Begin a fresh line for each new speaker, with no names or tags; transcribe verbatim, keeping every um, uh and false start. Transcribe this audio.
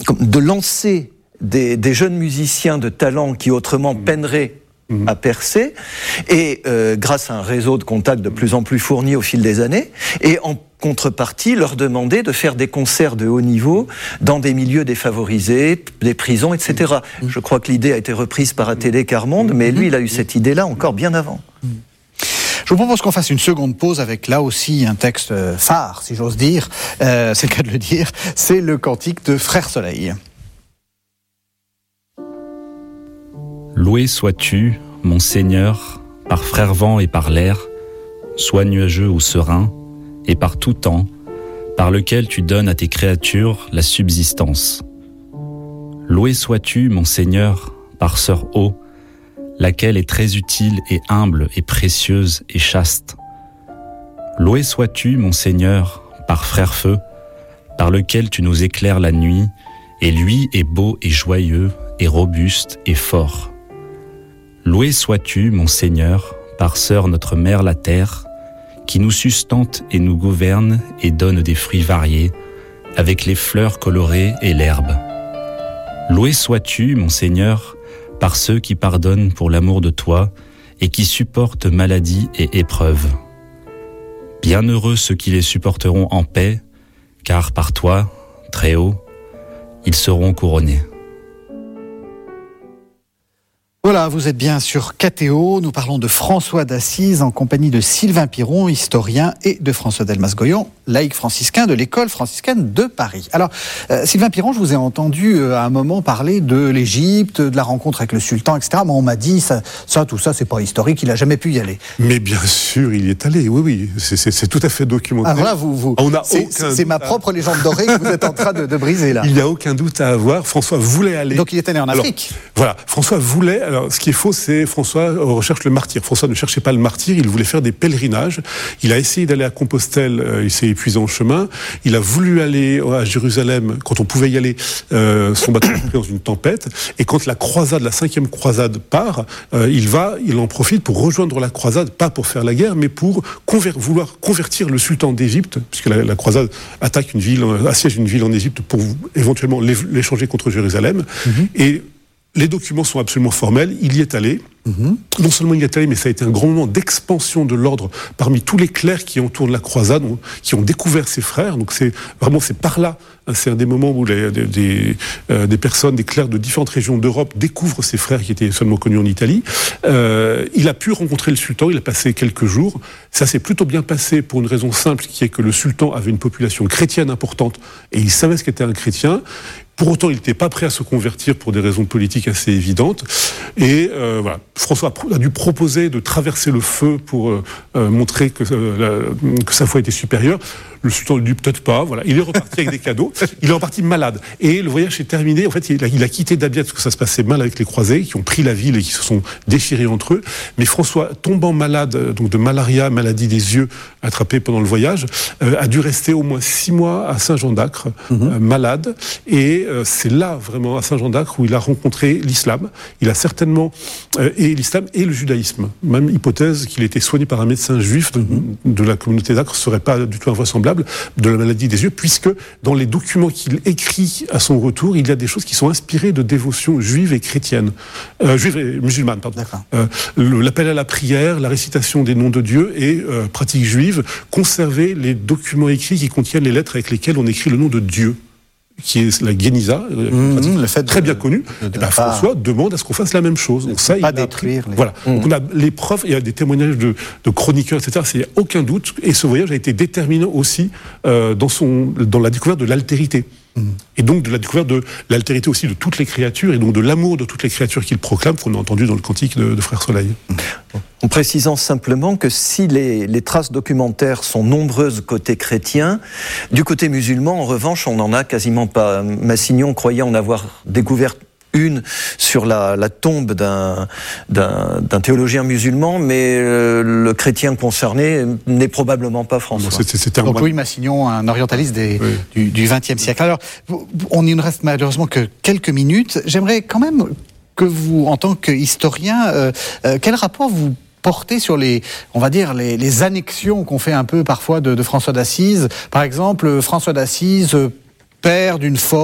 de lancer des, des jeunes musiciens de talent qui autrement peineraient Mmh. à percer, et euh, grâce à un réseau de contacts de plus en plus fourni au fil des années, et en contrepartie leur demander de faire des concerts de haut niveau dans des milieux défavorisés, des prisons, et cetera. Mmh. Je crois que l'idée a été reprise par Atélé Carmonde, mais lui, il a eu cette idée-là encore bien avant. Mmh.
Je vous propose qu'on fasse une seconde pause avec là aussi un texte phare, si j'ose dire, euh, c'est le cas de le dire, c'est le cantique de Frère Soleil.
Loué sois-tu, mon Seigneur, par frère vent et par l'air, soit nuageux ou serein, et par tout temps, par lequel tu donnes à tes créatures la subsistance. Loué sois-tu, mon Seigneur, par sœur eau, laquelle est très utile et humble et précieuse et chaste. Loué sois-tu, mon Seigneur, par frère feu, par lequel tu nous éclaires la nuit, et lui est beau et joyeux, et robuste et fort. Loué sois-tu, mon Seigneur, par sœur notre mère la terre, qui nous sustente et nous gouverne et donne des fruits variés, avec les fleurs colorées et l'herbe. Loué sois-tu, mon Seigneur, par ceux qui pardonnent pour l'amour de toi et qui supportent maladie et épreuves. Bienheureux ceux qui les supporteront en paix, car par toi, très haut, ils seront couronnés.
Voilà, vous êtes bien sur K T O, nous parlons de François d'Assise en compagnie de Sylvain Piron, historien, et de François Delmas-Goyon, laïc franciscain de l'école franciscaine de Paris. Alors, euh, Sylvain Piron, je vous ai entendu euh, à un moment parler de l'Égypte, de la rencontre avec le sultan, et cetera. Moi, on m'a dit, ça, ça tout ça, c'est pas historique, il a jamais pu y aller.
Mais bien sûr, il y est allé, oui, oui, c'est, c'est, c'est tout à fait documenté.
Alors là, vous, vous,
on a
c'est, c'est ma propre légende dorée que vous êtes en train de, de briser, là.
Il n'y a aucun doute à avoir, François voulait aller.
Donc il est allé en Afrique.
Alors, voilà, François voulait, alors ce qui est faux, c'est François recherche le martyr. François ne cherchait pas le martyr, il voulait faire des pèlerinages. Il a essayé d'aller à Compostelle, euh, il s'est épuisé en chemin. Il a voulu aller à Jérusalem, quand on pouvait y aller, euh, son bateau est pris dans une tempête. Et quand la croisade, la cinquième croisade part, euh, il va, il en profite pour rejoindre la croisade, pas pour faire la guerre, mais pour conver- vouloir convertir le sultan d'Égypte, puisque la, la croisade attaque une ville, assiège une ville en Égypte pour éventuellement l'échanger contre Jérusalem. Mm-hmm. Et les documents sont absolument formels, il y est allé. Mmh. Non seulement il y est allé, mais ça a été un grand moment d'expansion de l'ordre parmi tous les clercs qui entourent la croisade, qui ont découvert ses frères. Donc c'est vraiment c'est par là, c'est un des moments où les, des, des, euh, des personnes, des clercs de différentes régions d'Europe découvrent ses frères qui étaient seulement connus en Italie. Euh, il a pu rencontrer le sultan, il a passé quelques jours. Ça s'est plutôt bien passé pour une raison simple, qui est que le sultan avait une population chrétienne importante et il savait ce qu'était un chrétien. Pour autant, il n'était pas prêt à se convertir pour des raisons politiques assez évidentes. Et euh, voilà, François a dû proposer de traverser le feu pour euh, euh, montrer que, euh, la, que sa foi était supérieure. Le sultan ne lui dit peut-être pas. Voilà, il est reparti avec des cadeaux. Il est reparti malade. Et le voyage s'est terminé. En fait, il a, il a quitté Dabiat parce que ça se passait mal avec les croisés qui ont pris la ville et qui se sont déchirés entre eux. Mais François, tombant malade, donc de malaria, maladie des yeux, attrapée pendant le voyage, euh, a dû rester au moins six mois à Saint-Jean-d'Acre, mmh. euh, malade. Et euh, c'est là, vraiment, à Saint-Jean-d'Acre, où il a rencontré l'islam. Il a certainement, euh, et l'islam et le judaïsme. Même hypothèse qu'il était soigné par un médecin juif de, mmh. de la communauté d'Acre ne serait pas du tout invraisemblable de la maladie des yeux, puisque dans les documents qu'il écrit à son retour, il y a des choses qui sont inspirées de dévotions juives et chrétiennes, euh, juives et musulmanes, pardon. Euh, le, l'appel à la prière, la récitation des noms de Dieu et euh, pratiques juives, conserver les documents écrits qui contiennent les lettres avec lesquelles on écrit le nom de Dieu, qui est la Guéniza, mmh, le fait très de, bien connue. De, de, et ben François demande à ce qu'on fasse la même chose. Donc ça,
pas
il
détruire.
Appris,
les...
Voilà. Mmh. Donc on a les preuves, il y a des témoignages de, de chroniqueurs, et cetera. Il n'y a aucun doute. Et ce voyage a été déterminant aussi euh, dans son, dans la découverte de l'altérité. Mmh. Et donc de la découverte de l'altérité aussi de toutes les créatures et donc de l'amour de toutes les créatures qu'il proclame, qu'on a entendu dans le cantique de, de Frère Soleil. Mmh.
En précisant simplement que si les, les traces documentaires sont nombreuses côté chrétien, du côté musulman, en revanche, on n'en a quasiment pas. Massignon croyait en avoir découvert une sur la, la tombe d'un, d'un, d'un théologien musulman, mais euh, le chrétien concerné n'est probablement pas François.
Non, c'est, c'est un Donc Louis Massignon, un orientaliste des, oui. du vingtième siècle. Alors, on ne reste malheureusement que quelques minutes. J'aimerais quand même que vous, en tant qu'historien, euh, euh, quel rapport vous porter sur les, on va dire, les, les annexions qu'on fait un peu parfois de, de François d'Assise. Par exemple, François d'Assise, père d'une forme